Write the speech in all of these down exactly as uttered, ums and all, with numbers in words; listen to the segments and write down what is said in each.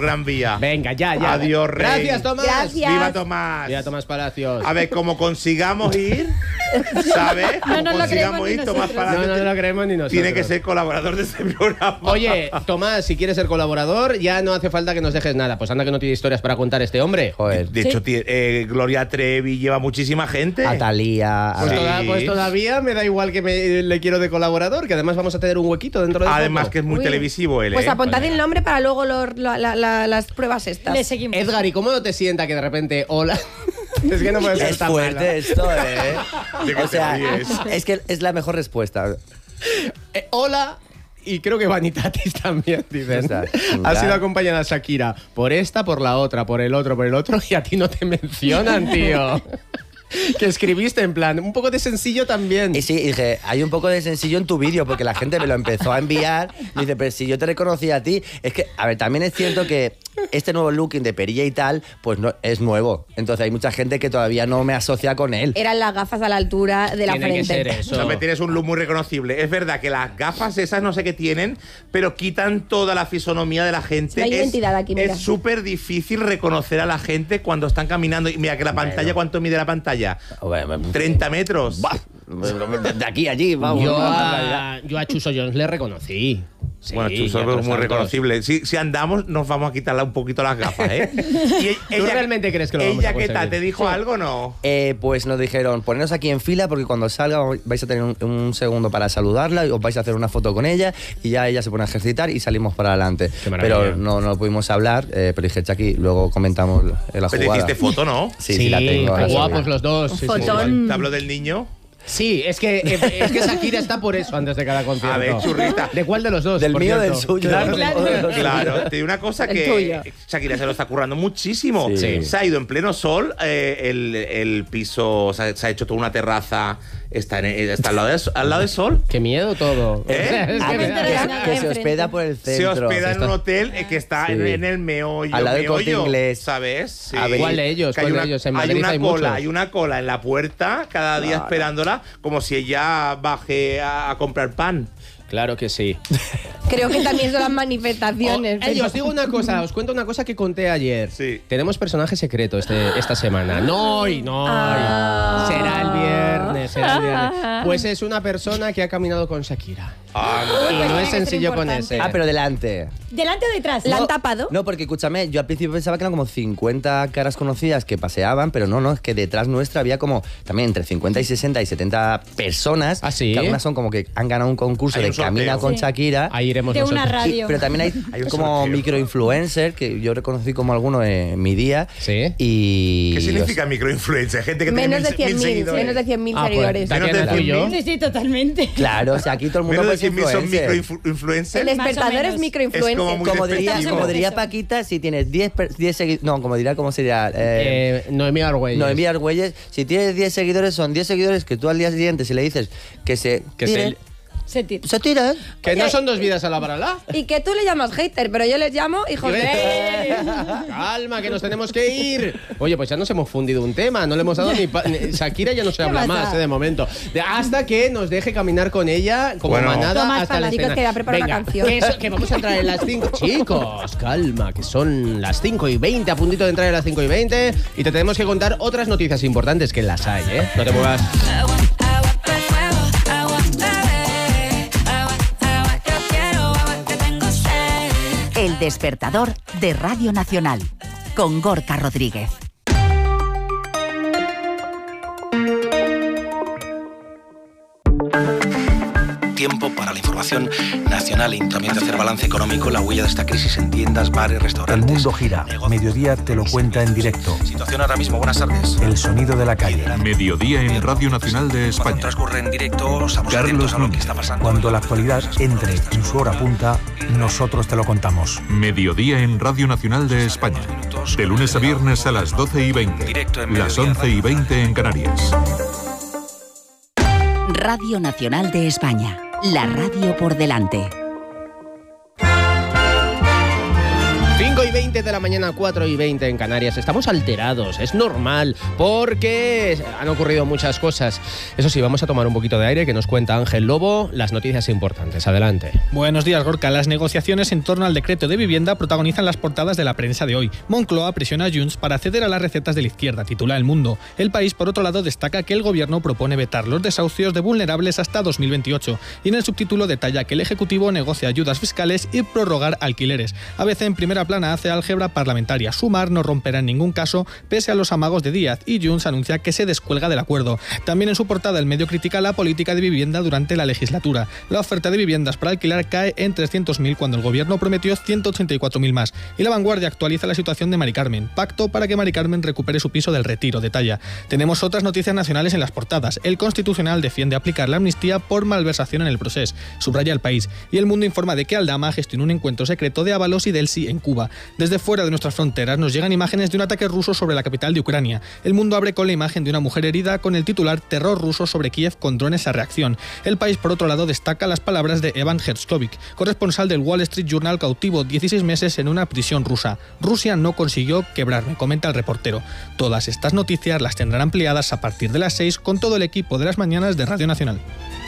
Gran Vía. Venga, ya, ya. Adiós, Rey. Gracias, Tomás. Gracias. Viva Tomás. Viva Tomás Palacios. A ver, como consigamos ir, ¿sabes? Como No nos lo consigamos creemos ir, ni Tomás nosotros. Palacios No, no, no lo creemos ni nosotros. tiene que ser colaborador de este programa. Oye, Tomás, si quieres ser colaborador, ya no hace falta que nos dejes nada. Pues anda que no tiene historias para contar este hombre. Joder. De hecho, tie- eh, Gloria Trevi lleva muchísima gente. A Thalía. a- Pues, Sí. toda- pues todavía me da igual que me le quiero de colaborador, que además vamos a tener un huequito dentro de Además poco. que es muy Uy. televisivo él, Pues ¿eh? apuntad el nombre para luego los- la- la- la- las pruebas estas. Le seguimos. Edgar, ¿y cómo no te sienta que de repente hola? Es que no puede ser Es tan fuerte malo. esto, ¿eh? ¿De qué O te sea, ríes? es que es la mejor respuesta. Eh, hola. Y creo que Vanitatis también, dicen. Está, Ha ya. sido acompañada Shakira por esta, por la otra, por el otro, por el otro, y a ti no te mencionan, tío. Que escribiste en plan, un poco de sencillo también. Y sí, dije, hay un poco de sencillo en tu vídeo, porque la gente me lo empezó a enviar. Y dice, pero si yo te reconocí a ti. Es que, a ver, también es cierto que este nuevo looking de perilla y tal, pues no es nuevo. Entonces hay mucha gente que todavía no me asocia con él. Eran las gafas a la altura de la Tiene que frente. ser eso. No, me tienes un look muy reconocible. Es verdad que las gafas esas no sé qué tienen, pero quitan toda la fisonomía de la gente. No hay es, identidad aquí, mira. Es súper difícil reconocer a la gente cuando están caminando. Y mira que la pantalla, ¿cuánto mide la pantalla? Bueno, treinta metros. Buah, de aquí a allí, vamos. Yo a, yo a Chuso Jones le reconocí. Sí, Bueno, Chuso y es otros muy tantos. reconocible. Si, si andamos, nos vamos a quitarle un poquito las gafas, ¿eh? Y ¿Tú realmente crees que lo vamos a ella qué tal? conseguir? ¿Te dijo algo o no? Eh, pues nos dijeron, poneros aquí en fila porque cuando salga vais a tener un, un segundo para saludarla y os vais a hacer una foto con ella y ya ella se pone a ejercitar y salimos para adelante. Qué maravilla. Pero no, no lo pudimos hablar, eh, pero dije, Chucky, luego comentamos en la Pues te jugada. hiciste foto, ¿no? Sí, sí, la tengo. qué la guapos subí. los dos. Un sí, sí, fotón. sí. ¿Te hablo del niño? Sí, es que, eh, es que Shakira está por eso antes de cada concierto. A ver, churrita. ¿De cuál de los dos? Del por mío o cierto? del suyo. Claro, Claro. Claro, te digo una cosa El que tuyo. Shakira se lo está currando muchísimo. Sí. Se ha ido en pleno sol, eh, el, el piso, se ha, se ha hecho toda una terraza, está, en, está al, lado de, al lado del sol. Qué miedo todo. ¿Eh? O sea, es Ah, que que, me da- que- que se enfrente. hospeda por el Se centro. hospeda en Esto- un hotel eh, que está Sí. en, en el meollo. Al lado del Corte meollo, Inglés. ¿sabes? Sí. A ver, ¿Cuál de ellos? Que hay ¿Cuál de una- ellos? En hay Madrid una hay cola, muchos. hay una cola en la puerta cada día Claro. esperándola, como si ella baje a, a comprar pan. Claro que sí. Creo que también son las manifestaciones. Oh, eh, os digo una cosa, os cuento una cosa que conté ayer. Sí. Tenemos personaje secreto este, esta semana. No hoy, no hoy. Ah. Será el viernes, será el viernes. Pues es una persona que ha caminado con Shakira. Ah, Y Pues no tiene es que ser sencillo con importante. ese. Ah, pero delante. ¿Delante o detrás? ¿La han No, tapado? No, porque escúchame, yo al principio pensaba que eran como cincuenta caras conocidas que paseaban, pero no, no, es que detrás nuestra había como también entre cincuenta y sesenta y setenta personas. ¿Ah, sí? Que algunas son como que han ganado un concurso Hay de un sorteo. Camina con Sí. Shakira. Ahí iremos De una nosotros. Y- radio. pero también hay, Hay un como sorteo. microinfluencer, que yo reconocí como alguno en mi día. Sí. Y ¿Qué significa microinfluencer? Gente que Menos tiene de mil, mil cien mil, seguidores. menos de cien mil Ah, pues, seguidores. Tatiana, Menos de tú y yo. Sí, sí, totalmente. Claro, o sea, aquí todo el mundo Menos de es cien mil son influencer. microinfluencers. El Más o despertador es menos. microinfluencer. Es como muy Como diría, despectivo. como diría Eso. Paquita, si tienes diez, seguidores. No, como diría, ¿cómo sería? Eh, Eh, Noemí Argüelles. No envías güeyes. Si tienes diez seguidores, son diez seguidores que tú al día siguiente, si le dices que se Que tiren, se- Se tira. se tiran. Que no son dos vidas a la paralela. Y que tú le llamas hater, pero yo les llamo hijos de... Calma, que nos tenemos que ir. Oye, pues ya nos hemos fundido un tema. No le hemos dado ni... pa- ni- Shakira ya no se ¿Qué habla pasa? más, eh, de momento. De- hasta que nos deje caminar con ella como Bueno. manada Tomás hasta la Palacios, escena. que ya prepara una Venga, canción. Que, eso- que vamos a entrar en las cinco. Chicos, calma, que son las cinco y veinte, a puntito de entrar en las cinco y veinte. Y te tenemos que contar otras noticias importantes que las hay, ¿eh? No te muevas. Agua, agua pa'l fuego, agua, bebé. Agua, agua, yo quiero agua que tengo sed. El despertador de Radio Nacional con Gorka Rodríguez. Tiempo para la información nacional y también de hacer balance económico, la huella de esta crisis en tiendas, bares, El restaurantes. mundo gira. negocios, Mediodía te lo cuenta en directo. Situación ahora mismo, buenas tardes. El sonido de la calle. Mediodía en Radio Nacional de Cuando España. transcurre en directo, estamos Carlos atentos a lo que Núñez. está pasando. Cuando la actualidad entre en su hora punta, nosotros te lo contamos. Mediodía en Radio Nacional de España. De lunes a viernes a las doce y veinte. Directo en Las Mediodía once y veinte en Canarias. Radio Nacional de España. La radio por delante. cinco y veinte de la mañana, cuatro y veinte en Canarias. Estamos alterados, es normal, porque han ocurrido muchas cosas. Eso sí, vamos a tomar un poquito de aire, que nos cuenta Ángel Lobo las noticias importantes. Adelante. Buenos días, Gorka. Las negociaciones en torno al decreto de vivienda protagonizan las portadas de la prensa de hoy. Moncloa presiona a Junts para ceder a las recetas de la izquierda, titula El Mundo. El País, por otro lado, destaca que el gobierno propone vetar los desahucios de vulnerables hasta dos mil veintiocho. Y en el subtítulo detalla que el Ejecutivo negocia ayudas fiscales y prorrogar alquileres. A veces en primera plana hace álgebra parlamentaria. Sumar no romperá en ningún caso, pese a los amagos de Díaz, y Junts anuncia que se descuelga del acuerdo. También en su portada el medio critica la política de vivienda durante la legislatura. La oferta de viviendas para alquilar cae en trescientos mil cuando el gobierno prometió ciento ochenta y cuatro mil más. Y La Vanguardia actualiza la situación de Mari Carmen. Pacto para que Mari Carmen recupere su piso del Retiro, detalla. Tenemos otras noticias nacionales en las portadas. El Constitucional defiende aplicar la amnistía por malversación en el proceso, subraya El País. Y El Mundo informa de que Aldama gestionó un encuentro secreto de Ábalos y Delsi en Cuba. Desde fuera de nuestras fronteras nos llegan imágenes de un ataque ruso sobre la capital de Ucrania. El Mundo abre con la imagen de una mujer herida con el titular Terror ruso sobre Kiev con drones a reacción. El País, por otro lado, destaca las palabras de Evan Hershkovich, corresponsal del Wall Street Journal cautivo dieciséis meses en una prisión rusa. Rusia no consiguió quebrarme, comenta el reportero. Todas estas noticias las tendrán ampliadas a partir de las seis con todo el equipo de las mañanas de Radio Nacional.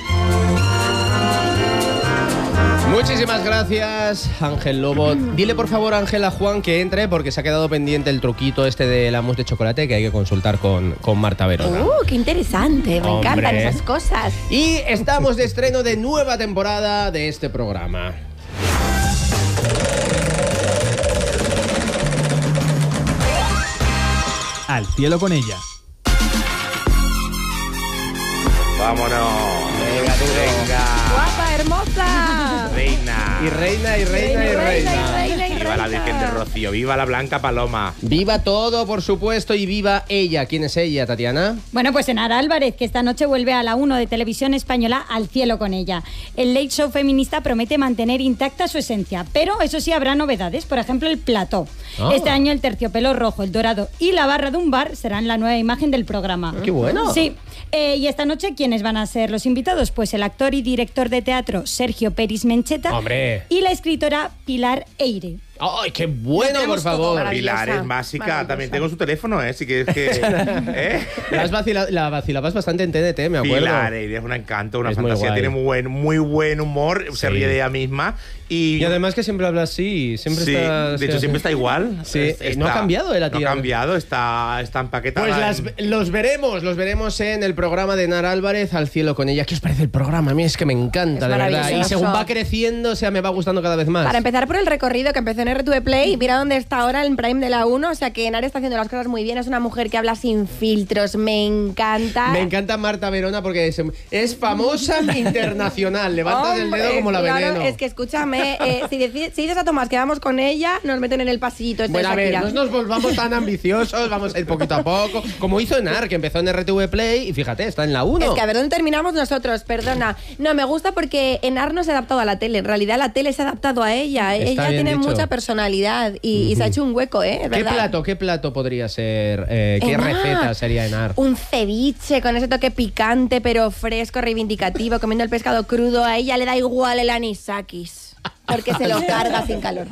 Muchísimas gracias, Ángel Lobo. Dile por favor, Ángel, a Juan que entre porque se ha quedado pendiente el truquito este de la mousse de chocolate que hay que consultar con, con Marta Verona. ¡Uh, qué interesante! Me Hombre. encantan esas cosas. Y estamos de estreno de nueva temporada de este programa. Al cielo con ella. Vámonos. Venga, tú venga. ¡Guapa, hermosa! Reina. Y reina, y reina, y reina. reina, y reina, y Viva la Virgen de Rocío, viva la Blanca Paloma. Viva todo, por supuesto, y viva ella. ¿Quién es ella, Tatiana? Bueno, pues Enara Álvarez, que esta noche vuelve a la uno de Televisión Española Al cielo con ella. El Late Show feminista promete mantener intacta su esencia, pero eso sí habrá novedades, por ejemplo el plató. Oh. Este año el terciopelo rojo, el dorado y la barra de un bar serán la nueva imagen del programa. ¡Qué bueno! Sí. Eh, y esta noche, ¿quiénes van a ser los invitados? Pues el actor y director de teatro Sergio Peris Mencheta. ¡Hombre! Y la escritora Pilar Eire. ¡Ay, qué bueno, por favor! Pilar es básica. También tengo su teléfono, ¿eh? Si quieres que... ¿eh? La, has vacila, la vacilabas bastante en T N T, me acuerdo. Pilar es un encanto, una Es muy fantasía. guay. Tiene muy buen, muy buen humor, se Sí. ríe de ella misma. Y, Y además que siempre habla así, siempre sí, está... de hecho, siempre está igual. Sí, Es- eh, no ha está- cambiado eh, la tía. No ha cambiado, está, está empaquetada. Pues las- en- los veremos, los veremos en el programa de Nara Álvarez, Al cielo con ella. ¿Qué os parece el programa? A mí es que me encanta, Es de verdad. Y maravilloso. según va creciendo, o sea, me va gustando cada vez más. Para empezar por el recorrido que empezó en R T V Play, mira dónde está ahora en Prime de la uno, o sea que Nara está haciendo las cosas muy bien, es una mujer que habla sin filtros, me encanta. Me encanta Marta Verona porque es, es famosa internacional. Levantas el dedo Hombre, como la claro, veneno. es que escúchame, eh, si, deci- si dices a Tomás que vamos con ella, nos meten en el pasillito este Bueno, de a ver, Shakira. no nos volvamos tan ambiciosos, vamos a ir poquito a poco. Como hizo Enar, que empezó en R T V Play y fíjate, está en la uno. Es que a ver dónde terminamos nosotros, perdona. No, me gusta porque Enar no se ha adaptado a la tele. En realidad la tele se ha adaptado a ella. Está ella bien tiene dicho. mucha personalidad y, y se ha hecho un hueco, ¿eh? Es ¿Qué verdad. plato, qué plato podría ser? eh, ¿Qué Enar. receta sería Enar? Un ceviche con ese toque picante, pero fresco, reivindicativo, comiendo el pescado crudo. A ella le da igual el anisakis. Porque se lo carga sin calor.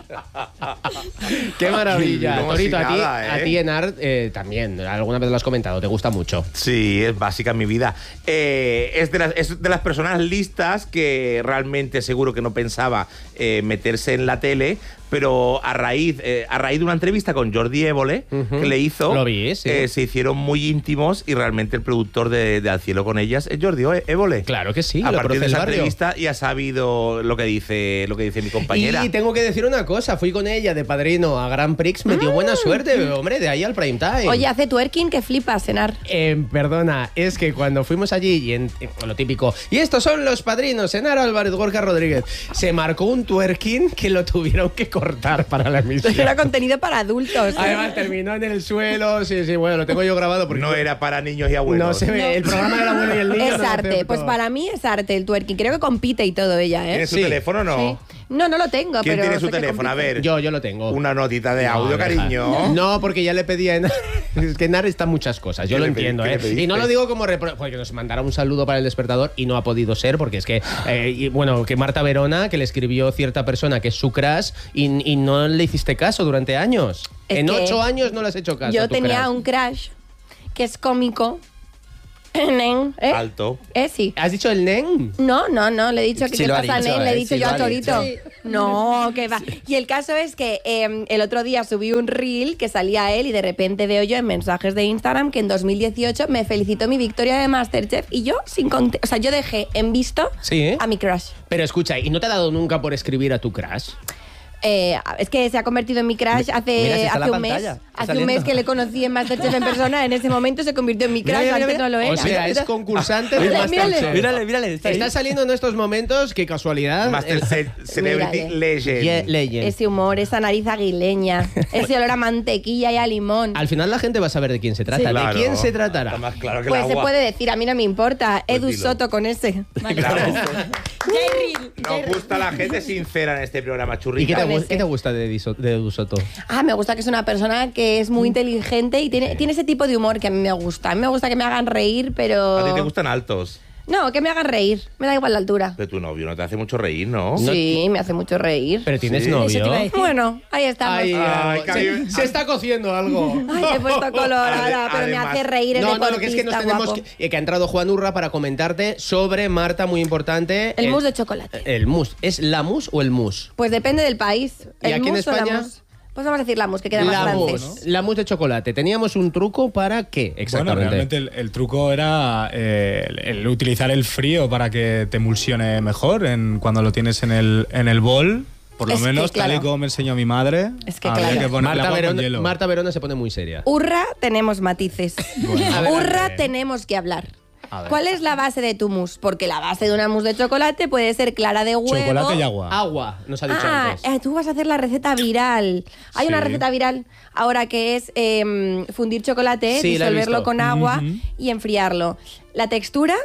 ¡Qué maravilla! Como Torito, si a ti, nada, ¿eh? a ti Enar eh, también, alguna vez lo has comentado, te gusta mucho. Sí, es básica en mi vida. Eh, es, de las, es de las personas listas que realmente seguro que no pensaba eh, meterse en la tele, pero a raíz, eh, a raíz de una entrevista con Jordi Évole Ujú. que le hizo, Lo vi, sí. eh, se hicieron muy íntimos y realmente el productor de, de Al cielo con ellas es Jordi Évole. Claro que sí, A lo partir conoce de el esa barrio. entrevista ya ha sabido lo que dice, lo que dice mi compañera. Y tengo que decir una cosa, fui con ella de padrino a Grand Prix, me dio buena suerte, hombre, de ahí al prime time. Oye, hace twerking que flipas, Enar. Eh, perdona, es que cuando fuimos allí, y en, en lo típico, y estos son los padrinos, Enar Álvarez, Gorka Rodríguez, se marcó un twerking que lo tuvieron que cortar para la emisión. Era contenido para adultos. Además terminó en el suelo, sí, sí, bueno, lo tengo yo grabado porque no era para niños y abuelos. no se ve, No. el programa del abuelo y el niño. Es no lo arte, acepto. pues para mí es arte el twerking. Creo que compite y todo ella, ¿eh? ¿Tiene su Sí. teléfono o no? Sí. No, no lo tengo, ¿Quién pero tiene su sé que teléfono? A compite. ver. Yo, yo lo tengo. Una notita de No, audio, deja. cariño. No, porque ya le pedí a Enar Es que Nar está muchas cosas, yo ¿Qué lo le pedí- entiendo, qué ¿eh? le pediste? Y no lo digo como repro- porque nos mandara un saludo para el despertador y no ha podido ser, porque es que, eh, y, bueno, que Marta Verona, que le escribió cierta persona que es su crush y, y no le hiciste caso durante años. Es en que ocho años no le has hecho caso. Yo a tu tenía crush. un crush que es cómico. Nen, ¿eh? Alto. Eh, sí. ¿Has dicho el nen? No, no, no, le he dicho que Sí qué lo ha pasa, dicho, Nen, le he ¿eh? dicho Sí yo lo a ha Torito. dicho. No, que va. Y el caso es que eh, el otro día subí un reel que salía él y de repente veo yo en mensajes de Instagram que en dos mil dieciocho me felicitó mi victoria de Masterchef y yo sin conte- o sea, yo dejé en visto Sí, ¿eh? a mi crush. Pero escucha, ¿y no te ha dado nunca por escribir a tu crush? Eh, es que se ha convertido en mi crush hace, Mira, si está hace la un pantalla, mes. está Hace un saliendo. mes que le conocí en Masterchef en persona. En ese momento se convirtió en mi crush. Mira, mira, Antes mira. no lo era. O sea, es concursante de Mírale, mírale. Masterchef. Mírale, mírale. Está, Está ahí. saliendo en estos momentos, qué casualidad. Master el- Ce- Celebrity Mírale. Legend. Ye- Legend. Ese humor, esa nariz aguileña, ese olor a mantequilla y a limón. Al final la gente va a saber de quién se trata. Sí. ¿De Claro. quién se Está tratará? más claro que Pues el se agua. puede decir, a mí no me importa. Pues Edu dilo. Soto con ese. Claro. Jairil, Nos gusta la gente sincera en este programa, ¿Y qué churrita. te, Con gu- ese. qué te gusta de, Edu So- de Edu Soto? Ah, me gusta que es una persona que es muy inteligente y tiene, tiene ese tipo de humor que a mí me gusta. A mí me gusta que me hagan reír, pero... A ti te gustan altos. No, que me hagan reír. Me da igual la altura. Pero tu novio no te hace mucho reír, ¿no? Sí, me hace mucho reír. Pero tienes Sí. novio. Eso te iba a decir. Bueno, ahí estamos. Ay, Ay, eh, que a se, mí- se está cociendo algo. Ay, te he puesto colorada, Ade- pero me además- hace reír el No, no, deportista que es que nos tenemos guapo. que, eh, que ha entrado Juan Urra para comentarte sobre Marta, muy importante. El mousse de chocolate. El mousse. ¿Es la mousse o el mousse? Pues depende del país. ¿Y ¿El aquí en mousse o la España? mousse? Pues vamos a decir la mousse, que queda más La francés. mousse. La mousse de chocolate. ¿Teníamos un truco para qué Bueno, exactamente? realmente el, el truco era eh, el, el utilizar el frío para que te emulsione mejor en, cuando lo tienes en el, en el bol. Por lo Es que, menos, tal y claro. como me enseñó mi madre. Es que, había claro. que poner el Marta, agua con Verona, hielo. Marta Verona se pone muy seria. Urra, tenemos matices. Bueno, Urra, eh, tenemos que hablar. A ver. ¿Cuál es la base de tu mousse? Porque la base de una mousse de chocolate puede ser clara de huevo. Chocolate y agua. Agua, nos ha dicho Ah, antes. eh, tú vas a hacer la receta viral. Hay una Sí. receta viral ahora que es eh, fundir chocolate, Sí, la he disolverlo visto. con agua Ujú. y enfriarlo. La textura,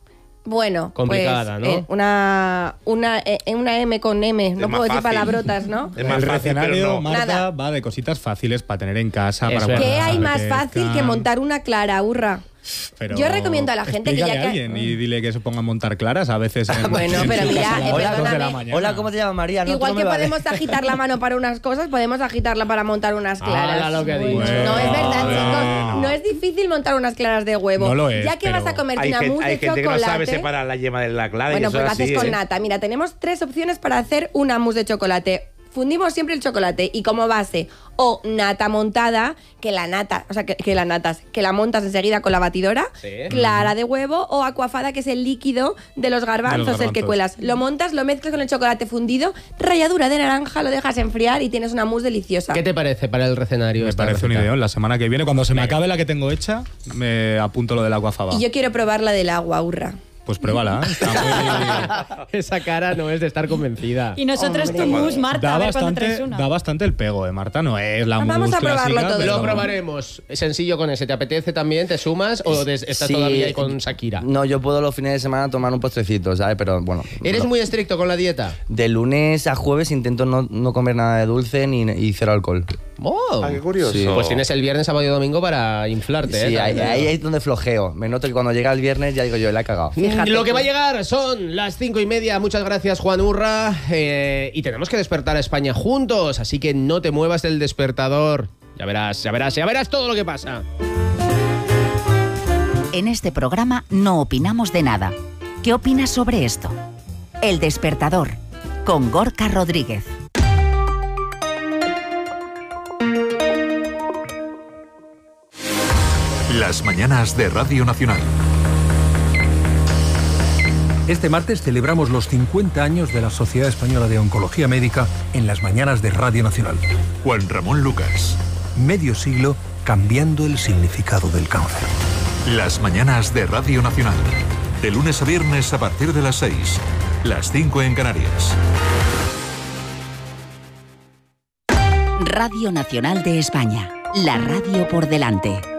bueno, Complicada, pues, ¿no? eh, una, una, eh, una M con M. No más puedo decir fácil. palabrotas, ¿no? Es más el fácil, pero recetario, no. Marta, Nada. va de cositas fáciles para tener en casa. Eso para es. ¿Qué guardar, hay más que fácil que están- montar una clara, Urra? Pero Yo recomiendo a la gente que ya explícale a que- alguien y dile que se ponga a montar claras a veces. En, Bueno, en pero su mira, casa a las eh, dos de perdóname. la mañana. Hola, ¿cómo te llamas, María? No, tú Igual no que me vales. podemos agitar la mano para unas cosas, podemos agitarla para montar unas claras. Hala lo que ha dicho. Bueno. No, es verdad, Bueno. chicos. No es difícil montar unas claras de huevo. No lo es, ya que pero vas a comerte Hay, una gen- mousse hay de gente que no chocolate. sabe separar la yema de la clara. Bueno, y eso pues lo es haces así, con ¿eh? nata. Mira, tenemos tres opciones para hacer una mousse de chocolate. Fundimos siempre el chocolate y como base o nata montada, que la nata, o sea, que, que la natas, que la montas enseguida con la batidora, Sí. clara de huevo o acuafada, que es el líquido de los garbanzos, el que garbanzos. cuelas. Lo montas, lo mezclas con el chocolate fundido, ralladura de naranja, lo dejas enfriar y tienes una mousse deliciosa. ¿Qué te parece para el recenario? Me esta parece un receta? ideón. La semana que viene, cuando se me acabe la que tengo hecha, me apunto lo del agua fava. Y yo quiero probar la del agua, Urra. Pues pruébala. ¿eh? Está muy- Esa cara no es de estar convencida. Y nosotros Hombre. tu mousse, Marta, Da a ver cuándo bastante, traes una. da bastante el pego, ¿eh, Marta? No es la Vamos mousse a probarlo clásica, todo. pero- Lo probaremos. Sencillo con ese. ¿Te apetece también? ¿Te sumas o des- estás Sí, todavía ahí con Shakira? No, yo puedo los fines de semana tomar un postrecito, ¿sabes? Pero bueno. ¿Eres no. muy estricto con la dieta? De lunes a jueves intento no, no comer nada de dulce ni y cero alcohol. Oh. Ah, qué curioso. Sí. Pues tienes el viernes, sábado y domingo para inflarte. Sí, ¿eh? ahí, También. ahí es donde flojeo. Me noto que cuando llega el viernes ya digo yo, la he cagado. Fíjate Lo que tú. va a llegar son las cinco y media. Muchas gracias, Juan Urra. Eh, y tenemos que despertar a España juntos, así que no te muevas del despertador. Ya verás, ya verás, ya verás todo lo que pasa. En este programa no opinamos de nada. ¿Qué opinas sobre esto? El Despertador, con Gorka Rodríguez. Las mañanas de Radio Nacional. Este martes celebramos los cincuenta años de la Sociedad Española de Oncología Médica en las mañanas de Radio Nacional. Juan Ramón Lucas. Medio siglo cambiando el significado del cáncer. Las mañanas de Radio Nacional. De lunes a viernes a partir de las seis. Las cinco en Canarias. Radio Nacional de España. La radio por delante.